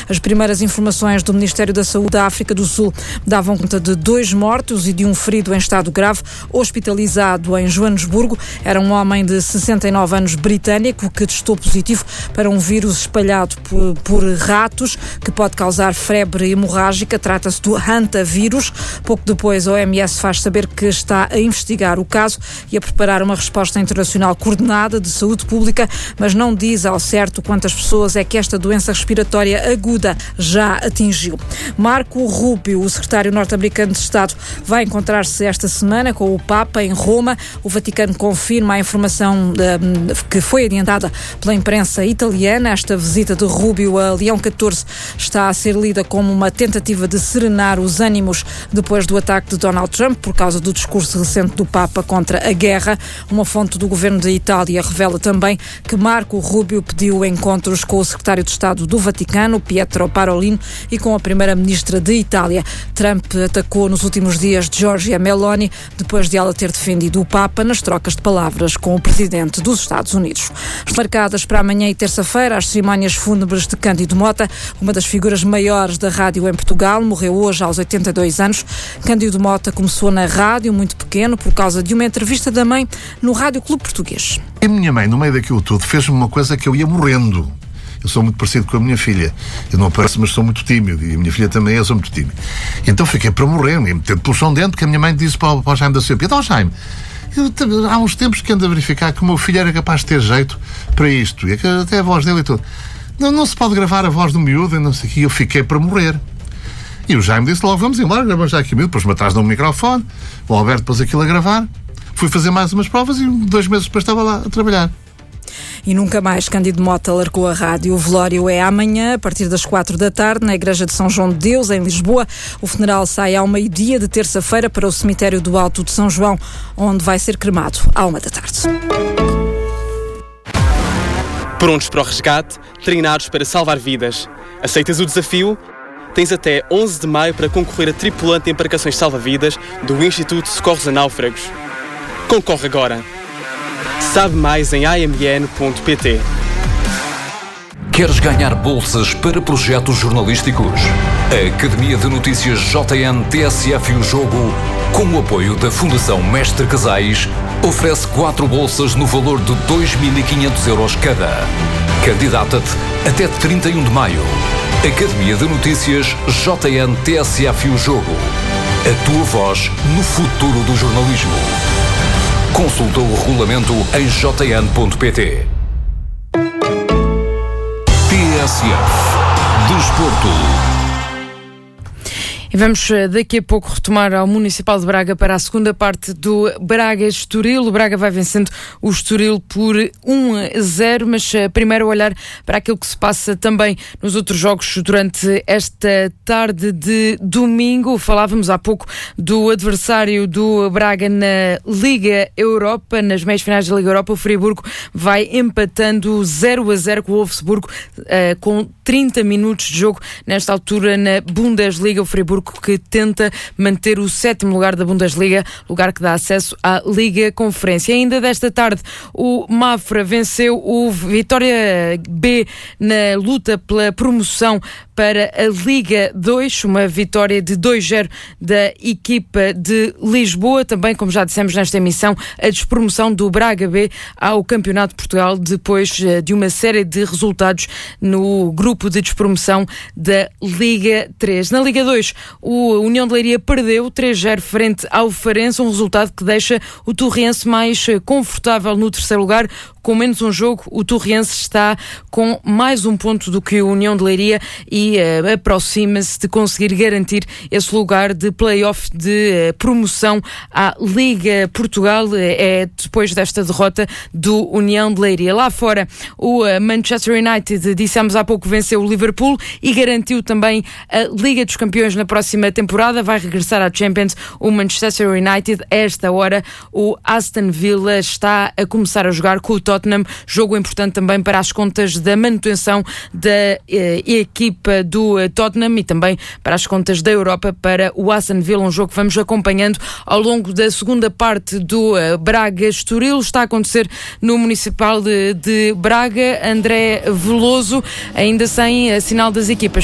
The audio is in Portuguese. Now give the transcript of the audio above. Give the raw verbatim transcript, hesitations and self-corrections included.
As primeiras informações do Ministério da Saúde da África do Sul davam conta de dois mortos e de um ferido em estado grave, hospitalizado em Joanesburgo. Era um homem de sessenta e nove anos britânico que testou positivo para um vírus espalhado por, por ratos que pode causar febre hemorrágica. Trata-se do Hanta-vírus. Pouco depois, a O M S faz saber que está a investigar o caso e a preparar uma resposta internacional coordenada de saúde pública, mas não diz ao certo quantas pessoas é que esta doença respiratória aguda já atingiu. Marco Rubio, o secretário norte-americano de Estado, vai encontrar-se esta semana com o Papa em Roma. O Vaticano confirma a informação um, que foi adiantada pela imprensa italiana. Esta visita de Rubio a Leão catorze está a ser lida como uma tentativa de serenar os ânimos depois do ataque de Donald Trump por causa do discurso recente do Papa contra a guerra. Uma fonte do governo de Itália revela também que Marco Rubio pediu encontros com o secretário de Estado do Vaticano, Pietro Parolin, e com a primeira-ministra de Itália. Trump atacou nos últimos dias Giorgia Meloni depois de ela ter defendido o Papa nas trocas de palavras com o presidente dos Estados Unidos. Marcadas para amanhã e terça-feira as cerimónias fúnebres de Cândido Mota, uma das figuras maiores da rádio em Portugal. Morreu hoje aos oitenta e dois anos. Cândido Mota começou na rádio muito pequeno por causa de uma entrevista da mãe no Rádio Clube Português. A minha mãe, no meio daquilo tudo, fez-me uma coisa que eu ia morrendo. Eu sou muito parecido com a minha filha. Eu não apareço, mas sou muito tímido. E a minha filha também é, eu sou muito tímido. Então fiquei para morrer, me metendo pelo chão dentro, que a minha mãe disse para o, para o Jaime da Silva: então, Jaime, eu, há uns tempos que ando a verificar que o meu filho era capaz de ter jeito para isto. E até a voz dele e tudo. Não, não se pode gravar a voz do miúdo e não sei o que. Eu fiquei para morrer. E o Jaime disse logo: vamos embora, gravamos já aqui o miúdo. Depois me atrás de um microfone. O Alberto pôs aquilo a gravar. Fui fazer mais umas provas e dois meses depois estava lá a trabalhar. E nunca mais Cândido Mota largou a rádio. O velório é amanhã, a partir das quatro da tarde, na Igreja de São João de Deus, em Lisboa. O funeral sai ao meio-dia de terça-feira para o cemitério do Alto de São João, onde vai ser cremado à uma da tarde. Prontos para o resgate, treinados para salvar vidas. Aceitas o desafio? Tens até onze de maio para concorrer a tripulante de embarcações salva-vidas do Instituto de Socorros a Náufragos. Concorre agora. Sabe mais em i m n ponto p t. Queres ganhar bolsas para projetos jornalísticos? A Academia de Notícias J N T S F e o Jogo, com o apoio da Fundação Mestre Casais, oferece quatro bolsas no valor de dois mil e quinhentos euros cada. Candidata-te até trinta e um de maio. Academia de Notícias J N T S F e o Jogo. A tua voz no futuro do jornalismo. Consulta o regulamento em j n ponto p t. T S F Desporto. E vamos daqui a pouco retomar ao Municipal de Braga para a segunda parte do Braga-Estoril. O Braga vai vencendo o Estoril por um a zero, mas primeiro olhar para aquilo que se passa também nos outros jogos durante esta tarde de domingo. Falávamos há pouco do adversário do Braga na Liga Europa, nas meias finais da Liga Europa. O Friburgo vai empatando zero a zero com o Wolfsburgo, uh, com trinta minutos de jogo nesta altura na Bundesliga. O Friburgo que tenta manter o sétimo lugar da Bundesliga, lugar que dá acesso à Liga Conferência. Ainda desta tarde, o Mafra venceu o Vitória B na luta pela promoção para a Liga dois, uma vitória de dois a zero da equipa de Lisboa. Também, como já dissemos nesta emissão, a despromoção do Braga B ao Campeonato de Portugal depois de uma série de resultados no grupo de despromoção da Liga três. Na Liga dois, o União de Leiria perdeu três a zero frente ao Farense, um resultado que deixa o Torriense mais confortável no terceiro lugar. Com menos um jogo, o Torriense está com mais um ponto do que o União de Leiria e uh, aproxima-se de conseguir garantir esse lugar de play-off de uh, promoção à Liga Portugal. É depois desta derrota do União de Leiria. Lá fora, o uh, Manchester United, dissemos há pouco, venceu o Liverpool e garantiu também a Liga dos Campeões na próxima temporada. Vai regressar à Champions o Manchester United. A esta hora, o Aston Villa está a começar a jogar com o Tottenham. Jogo importante também para as contas da manutenção da eh, equipa do eh, Tottenham e também para as contas da Europa para o Aston Villa, um jogo que vamos acompanhando ao longo da segunda parte do eh, Braga-Estoril. Está a acontecer no Municipal de, de Braga. André Veloso, ainda sem eh, sinal das equipas.